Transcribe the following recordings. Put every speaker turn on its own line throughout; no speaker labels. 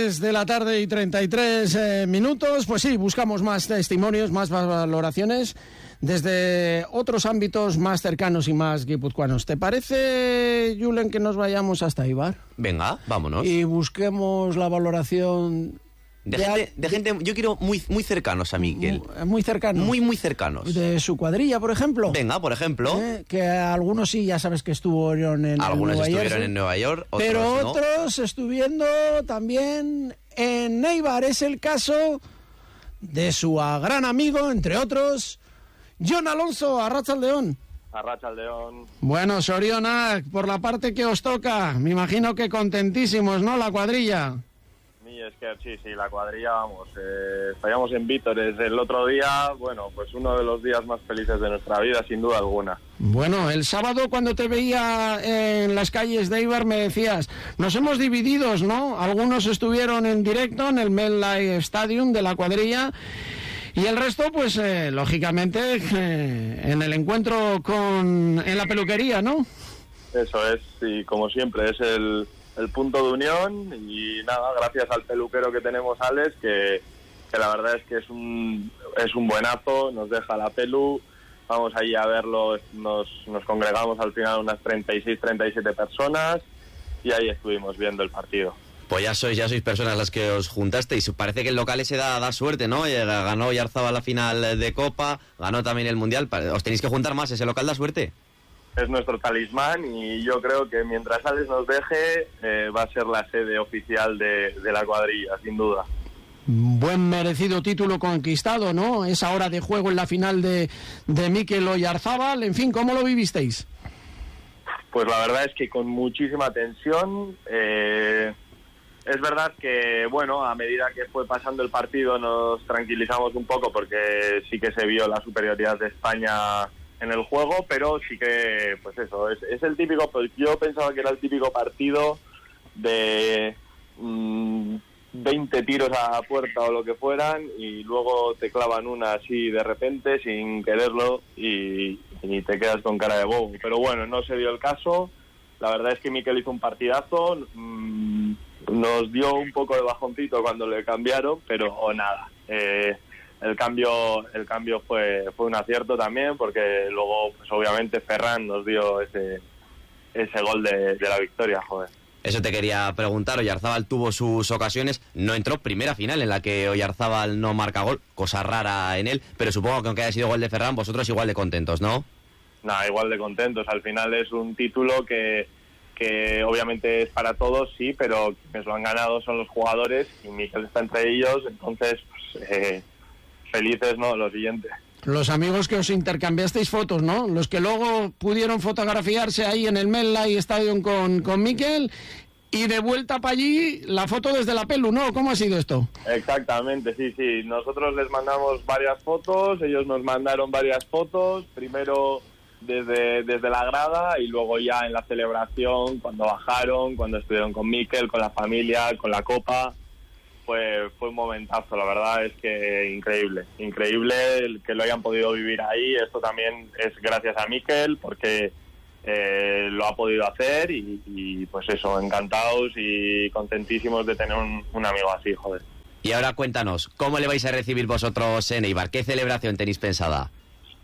3 de la tarde y 33 minutos. Pues sí, buscamos más testimonios, más valoraciones desde otros ámbitos más cercanos y más guipuzcoanos. ¿Te parece, Julen, que nos vayamos hasta Eibar?
Venga, vámonos.
Y busquemos la valoración
de gente, yo quiero muy cercanos a Mikel.
Muy cercanos.
Muy cercanos.
De su cuadrilla, por ejemplo.
Venga, por ejemplo.
Que algunos sí, ya sabes que estuvieron en
algunos
Nueva
estuvieron
York,
en Nueva York, otros
pero
no.
otros estuvieron también en Eibar. Es el caso de su gran amigo, entre otros, Jon Alonso, Arratsaldeon.
Arratsaldeon.
Bueno, Sorionak, por la parte que os toca, me imagino que contentísimos, ¿no? La cuadrilla.
Es que sí, la cuadrilla, vamos, fallamos en Vítores el otro día, bueno, pues uno de los días más felices de nuestra vida, sin duda alguna.
Bueno, el sábado cuando te veía en las calles de Eibar me decías, nos hemos dividido, ¿no? Algunos estuvieron en directo en el MetLife Stadium de la cuadrilla y el resto, pues, lógicamente, en el encuentro en la peluquería, ¿no?
Eso es, y como siempre, es el punto de unión y nada, gracias al peluquero que tenemos, Alex, que la verdad es que es un buenazo, nos deja la pelu, vamos allí a verlo, nos congregamos al final unas 36-37 personas y ahí estuvimos viendo el partido.
Pues ya sois personas las que os juntasteis. Parece que el local ese da suerte, ¿no? Ganó Oyarzabal la final de Copa, ganó también el Mundial. Os tenéis que juntar más, ese local da suerte.
Es nuestro talismán y yo creo que mientras Alex nos deje va a ser la sede oficial de la cuadrilla, sin duda.
Buen merecido título conquistado, ¿no? Esa hora de juego en la final de Mikel Oyarzabal. En fin, ¿cómo lo vivisteis?
Pues la verdad es que con muchísima tensión. Es verdad que, bueno, a medida que fue pasando el partido nos tranquilizamos un poco porque sí que se vio la superioridad de España en el juego, pero sí que, pues eso, es el típico, pues yo pensaba que era el típico partido de 20 tiros a puerta o lo que fueran y luego te clavan una así de repente sin quererlo y te quedas con cara de bobo. Pero bueno, no se dio el caso. La verdad es que Mikel hizo un partidazo, nos dio un poco de bajoncito cuando le cambiaron, pero nada. El cambio fue un acierto también, porque luego, pues obviamente, Ferran nos dio ese gol de la victoria, joder.
Eso te quería preguntar, Oyarzabal tuvo sus ocasiones, no entró, primera final en la que Oyarzabal no marca gol, cosa rara en él, pero supongo que aunque haya sido gol de Ferran, vosotros igual de contentos, ¿no?
Nada, igual de contentos, al final es un título que obviamente es para todos, sí, pero quienes lo han ganado son los jugadores y Mikel está entre ellos, entonces, pues, felices, ¿no? Lo siguiente.
Los amigos que os intercambiasteis fotos, ¿no? Los que luego pudieron fotografiarse ahí en el MetLife Stadium con Mikel y de vuelta para allí la foto desde la pelu, ¿no? ¿Cómo ha sido esto?
Exactamente, sí. Nosotros les mandamos varias fotos, ellos nos mandaron varias fotos, primero desde la grada y luego ya en la celebración, cuando bajaron, cuando estuvieron con Mikel, con la familia, con la copa. Fue un momentazo, la verdad es que increíble el que lo hayan podido vivir ahí. Esto también es gracias a Mikel porque lo ha podido hacer y pues eso, encantados y contentísimos de tener un amigo así, joder.
Y ahora cuéntanos, ¿cómo le vais a recibir vosotros en Eibar? ¿Qué celebración tenéis pensada?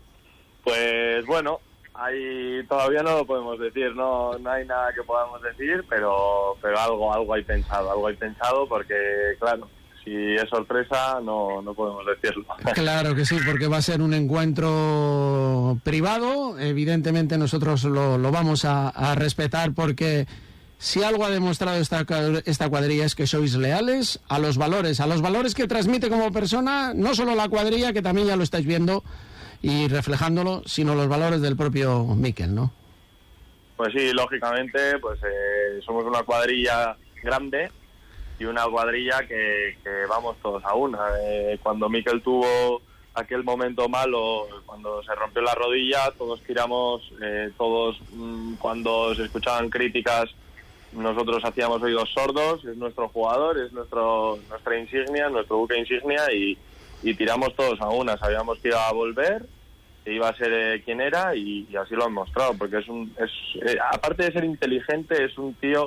Pues bueno, ahí todavía no lo podemos decir, no hay nada que podamos decir, pero algo hay pensado porque, claro, si es sorpresa no podemos decirlo.
Claro que sí, porque va a ser un encuentro privado, evidentemente nosotros lo vamos a respetar porque si algo ha demostrado esta cuadrilla es que sois leales a los valores que transmite como persona, no solo la cuadrilla, que también ya lo estáis viendo y reflejándolo, sino los valores del propio Mikel, ¿no?
Pues sí, lógicamente, pues somos una cuadrilla grande y una cuadrilla que vamos todos a una. Cuando Mikel tuvo aquel momento malo, cuando se rompió la rodilla, todos tiramos, cuando se escuchaban críticas, nosotros hacíamos oídos sordos. Es nuestro jugador, es nuestra insignia, nuestro buque insignia y tiramos todos a una. Sabíamos que iba a volver, que iba a ser quien era y así lo han mostrado, porque aparte de ser inteligente, es un tío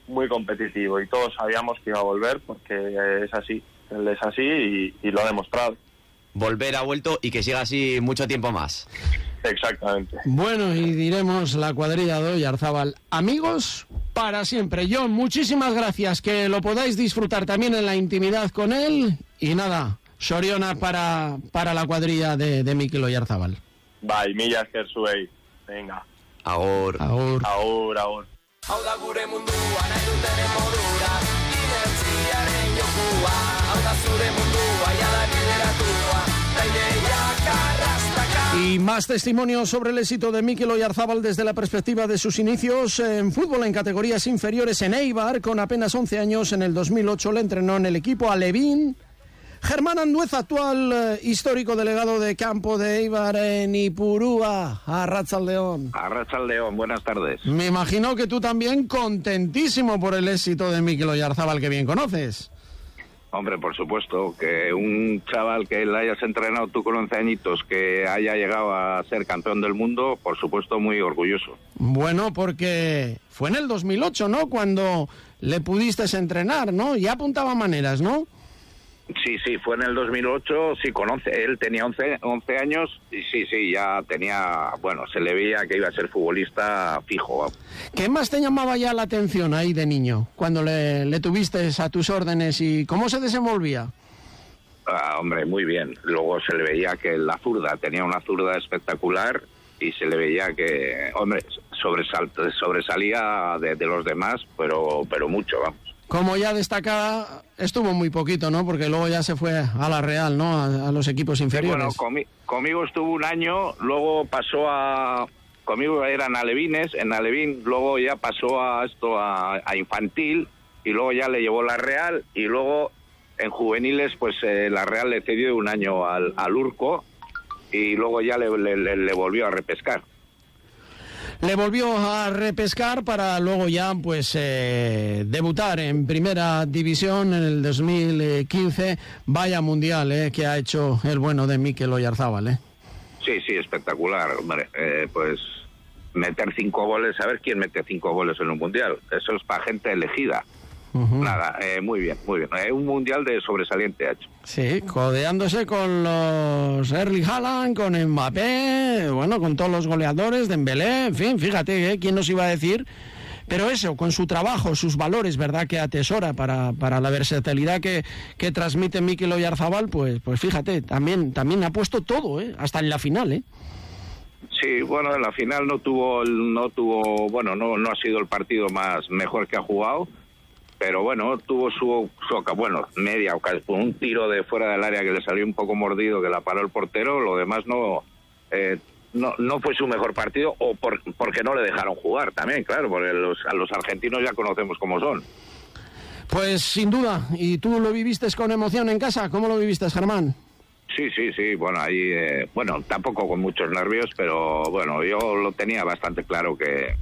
muy competitivo y todos sabíamos que iba a volver porque es así, él es así y lo ha demostrado.
Volver ha vuelto y que siga así mucho tiempo más.
Exactamente.
Bueno, y diremos la cuadrilla de Oyarzábal, amigos para siempre. John, muchísimas gracias, que lo podáis disfrutar también en la intimidad con él. Y nada, Soriona para la cuadrilla de Mikel Oyarzábal.
Bai, mila esker zuei. Venga.
Agur.
Agur.
Agur, agur.
Hau da gure mundua nahi dutenen modura, inertziaren jokua. Hau da zure mundua, jada bideratua, ta ideiak arrastaka.
Y más testimonios sobre el éxito de Mikel Oyarzábal desde la perspectiva de sus inicios en fútbol en categorías inferiores en Eibar. Con apenas 11 años, en el 2008 le entrenó en el equipo a Levín. Germán Andueza, actual histórico delegado de campo de Eibar en Ipurúa. Arratsaldeon.
Arratsaldeon, buenas tardes.
Me imagino que tú también contentísimo por el éxito de Mikel Oyarzábal, que bien conoces.
Hombre, por supuesto, que un chaval que le hayas entrenado tú con 11 añitos, que haya llegado a ser campeón del mundo, por supuesto muy orgulloso.
Bueno, porque fue en el 2008, ¿no?, cuando le pudiste entrenar, ¿no? Ya apuntaba maneras, ¿no?
Sí, fue en el 2008, sí, con 11, él tenía 11 años y sí, ya tenía, bueno, se le veía que iba a ser futbolista fijo.
¿Qué más te llamaba ya la atención ahí de niño, cuando le tuviste a tus órdenes y cómo se desenvolvía?
Hombre, muy bien. Luego se le veía que la zurda, tenía una zurda espectacular y se le veía que, hombre, sobresalía de los demás, pero mucho, vamos.
Como ya destacada, estuvo muy poquito, ¿no? Porque luego ya se fue a la Real, ¿no? A los equipos inferiores.
Bueno, conmigo estuvo un año, luego pasó conmigo eran alevines, en Alevín, luego ya pasó a infantil, y luego ya le llevó la Real, y luego en juveniles, pues la Real le cedió un año al Urco, y luego ya le volvió a repescar.
Le volvió a repescar para luego ya pues debutar en primera división en el 2015. Vaya mundial que ha hecho el bueno de Mikel Oyarzábal.
Sí, espectacular, hombre. Pues meter 5 goles, a ver quién mete 5 goles en un mundial. Eso es para gente elegida. Uh-huh. Nada, muy bien. Un mundial de sobresaliente ha hecho.
Sí, codeándose con los Erling Haaland, con Mbappé, bueno, con todos los goleadores, Dembélé, en fin, fíjate, ¿quién nos iba a decir? Pero eso, con su trabajo, sus valores, ¿verdad?, que atesora para la versatilidad que transmite Mikel Oyarzábal, pues fíjate, también ha puesto todo, hasta en la final,
Sí, bueno, en la final no ha sido el partido mejor que ha jugado. Pero bueno, tuvo su media ocasión, un tiro de fuera del área que le salió un poco mordido, que la paró el portero. Lo demás no fue su mejor partido, o porque no le dejaron jugar también, claro, porque a los argentinos ya conocemos cómo son.
Pues sin duda, y tú lo viviste con emoción en casa. ¿Cómo lo viviste, Germán?
Sí, bueno, ahí, tampoco con muchos nervios, pero bueno, yo lo tenía bastante claro que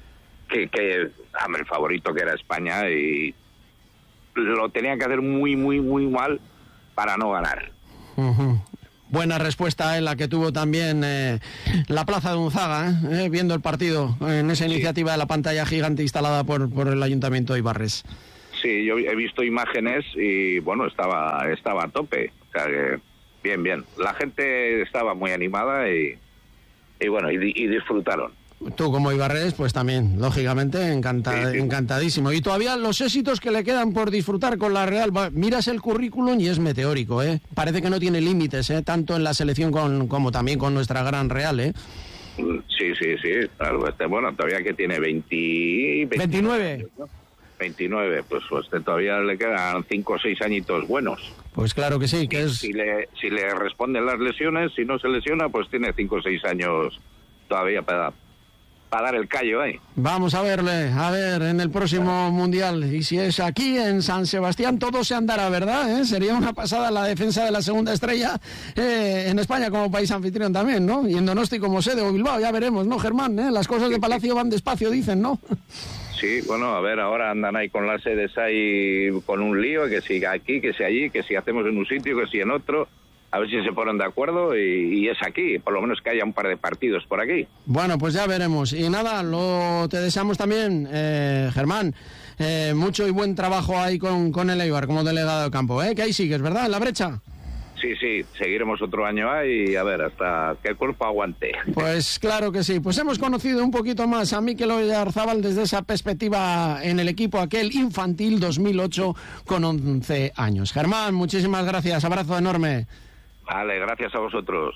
el favorito que era España, y lo tenían que hacer muy mal para no ganar.
Uh-huh. Buena respuesta en la que tuvo también la Plaza de Unzaga, viendo el partido en esa iniciativa de la pantalla gigante instalada por el Ayuntamiento de Ibarres.
Sí, yo he visto imágenes y bueno, estaba a tope, o sea que bien. La gente estaba muy animada y bueno, y disfrutaron.
Tú como Ibarres, pues también, lógicamente, sí. Encantadísimo. Y todavía los éxitos que le quedan por disfrutar con la Real, miras el currículum y es meteórico, Parece que no tiene límites, tanto en la selección como también con nuestra gran Real,
Sí, claro, bueno, todavía que tiene 29 años, ¿no? 29, pues todavía le quedan 5 o 6 añitos buenos.
Pues claro que sí, que es...
Si le responden las lesiones, si no se lesiona, pues tiene 5 o 6 años todavía para dar el callo ahí.
Vamos a ver en el próximo Mundial, y si es aquí en San Sebastián todo se andará, ¿verdad? Sería una pasada la defensa de la segunda estrella en España como país anfitrión también, ¿no? Y en Donosti como sede o Bilbao, ya veremos, ¿no, Germán? Las cosas de Palacio van despacio, dicen, ¿no?
Sí, bueno, a ver, ahora andan ahí con las sedes ahí con un lío, que si aquí, que si allí, que si hacemos en un sitio, que si en otro. A ver si se ponen de acuerdo y es aquí, por lo menos que haya un par de partidos por aquí.
Bueno, pues ya veremos. Y nada, te deseamos también, Germán, mucho y buen trabajo ahí con el Eibar como delegado de campo, que ahí sigues, ¿verdad? En la brecha.
Sí, seguiremos otro año ahí, a ver, hasta que el cuerpo aguante.
Pues claro que sí. Pues hemos conocido un poquito más a Mikel Oyarzábal desde esa perspectiva en el equipo aquel infantil 2008 con 11 años. Germán, muchísimas gracias. Abrazo enorme.
Vale, gracias a vosotros.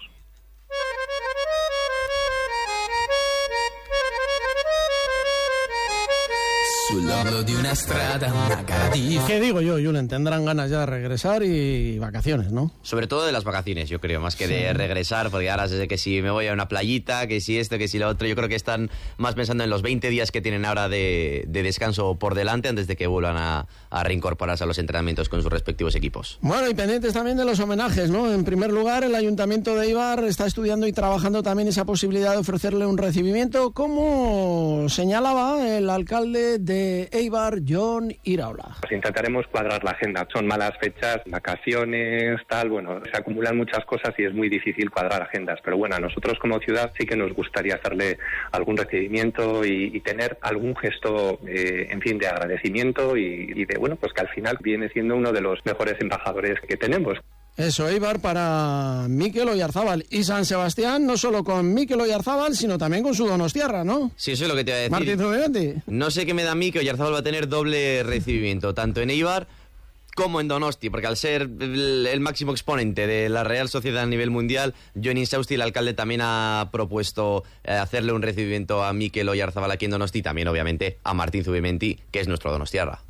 ¿Qué digo yo, Julen? Tendrán ganas ya de regresar y vacaciones, ¿no?
Sobre todo de las vacaciones, yo creo, más que de regresar, porque ahora sé que si me voy a una playita, que si esto, que si lo otro, yo creo que están más pensando en los 20 días que tienen ahora de descanso por delante antes de que vuelvan a reincorporarse a los entrenamientos con sus respectivos equipos.
Bueno, y pendientes también de los homenajes, ¿no? En primer lugar, el Ayuntamiento de Eibar está estudiando y trabajando también esa posibilidad de ofrecerle un recibimiento, como señalaba el alcalde de Eibar, Jon Iraola.
Pues intentaremos cuadrar la agenda. Son malas fechas, vacaciones, tal, bueno, se acumulan muchas cosas y es muy difícil cuadrar agendas. Pero bueno, a nosotros como ciudad sí que nos gustaría hacerle algún recibimiento y tener algún gesto, en fin, de agradecimiento y de, bueno, pues que al final viene siendo uno de los mejores embajadores que tenemos.
Eso, Eibar para Mikel Oyarzábal. Y San Sebastián, no solo con Mikel Oyarzábal, sino también con su donostiarra, ¿no?
Sí, eso es lo que te iba a decir.
Martín Zubimendi.
No sé qué me da a mí que Oyarzábal va a tener doble recibimiento, tanto en Eibar como en Donosti, porque al ser el máximo exponente de la Real Sociedad a nivel mundial, Jon Insausti, el alcalde, también ha propuesto hacerle un recibimiento a Mikel Oyarzábal aquí en Donosti, también obviamente a Martín Zubimendi, que es nuestro donostiarra.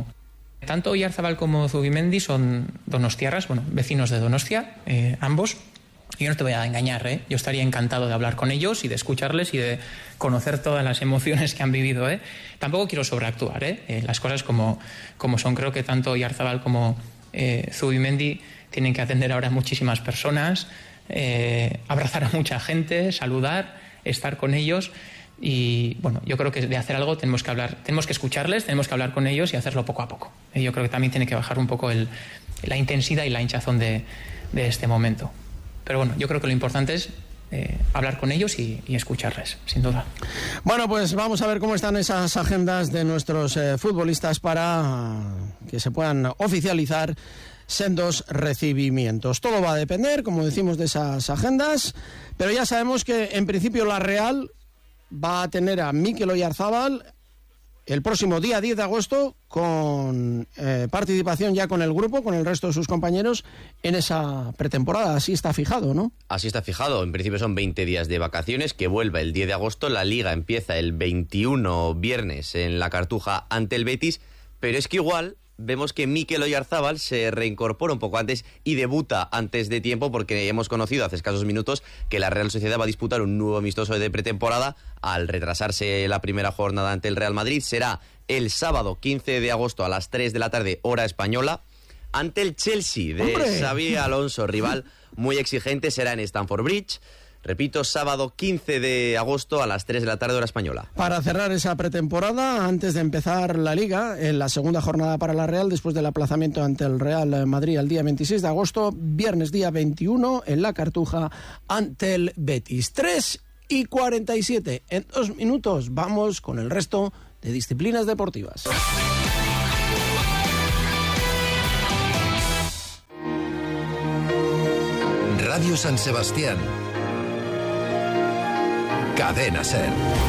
Tanto Oyarzábal como Zubimendi son donostiarras, bueno, vecinos de Donostia, ambos. Yo no te voy a engañar, yo estaría encantado de hablar con ellos y de escucharles y de conocer todas las emociones que han vivido. Tampoco quiero sobreactuar, las cosas como son. Creo que tanto Oyarzábal como Zubimendi tienen que atender ahora a muchísimas personas, abrazar a mucha gente, saludar, estar con ellos. Y bueno, yo creo que de hacer algo tenemos que hablar, tenemos que escucharles, tenemos que hablar con ellos y hacerlo poco a poco. Yo creo que también tiene que bajar un poco la intensidad y la hinchazón de este momento. Pero bueno, yo creo que lo importante es hablar con ellos y escucharles, sin duda.
Bueno, pues vamos a ver cómo están esas agendas de nuestros futbolistas para que se puedan oficializar sendos recibimientos. Todo va a depender, como decimos, de esas agendas, pero ya sabemos que en principio la Real va a tener a Mikel Oyarzábal el próximo día 10 de agosto con participación ya con el grupo, con el resto de sus compañeros en esa pretemporada. Así está fijado, ¿no?
Así está fijado. En principio son 20 días de vacaciones, que vuelva el 10 de agosto. La Liga empieza el 21 viernes en la Cartuja ante el Betis, pero es que igual vemos que Mikel Oyarzábal se reincorpora un poco antes y debuta antes de tiempo, porque hemos conocido hace escasos minutos que la Real Sociedad va a disputar un nuevo amistoso de pretemporada al retrasarse la primera jornada ante el Real Madrid. Será el sábado 15 de agosto a las 3 de la tarde, hora española, ante el Chelsea de Xabi Alonso, rival muy exigente. Será en Stamford Bridge. Repito, sábado 15 de agosto a las 3 de la tarde, hora española.
Para cerrar esa pretemporada, antes de empezar la Liga, en la segunda jornada para la Real, después del aplazamiento ante el Real Madrid el día 26 de agosto, viernes día 21, en la Cartuja, ante el Betis. 3:47. En 2 minutos vamos con el resto de disciplinas deportivas.
Radio San Sebastián. Cadena SER.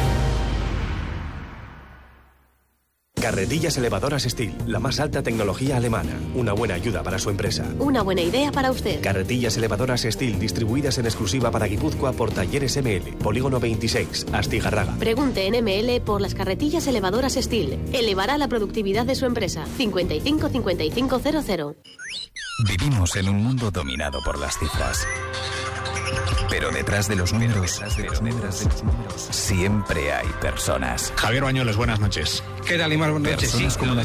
Carretillas elevadoras Steel, la más alta tecnología alemana. Una buena ayuda para su empresa.
Una buena idea para usted.
Carretillas elevadoras Steel, distribuidas en exclusiva para Guipúzcoa por Talleres ML, Polígono 26, Astigarraga.
Pregunte en ML por las carretillas elevadoras Steel. Elevará la productividad de su empresa. 55 55 00.
Vivimos en un mundo dominado por las cifras. Pero detrás de los números, siempre hay personas.
Javier Bañuelos, buenas noches.
¿Qué tal, Imar? Buenas noches. Personas como la